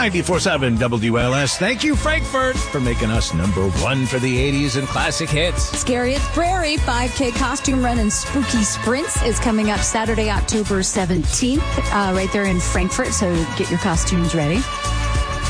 94.7 WLS. Thank you, Frankfurt, for making us number one for the 80s and classic hits. Scary at Prairie 5K costume run and spooky sprints is coming up Saturday, October 17th, right there in Frankfurt. So get your costumes ready.